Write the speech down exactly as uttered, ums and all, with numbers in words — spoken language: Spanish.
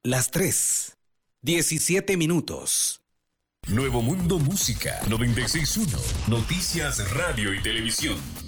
las tres, diecisiete minutos. Nuevo Mundo Música noventa y seis punto uno. Noticias, radio y televisión.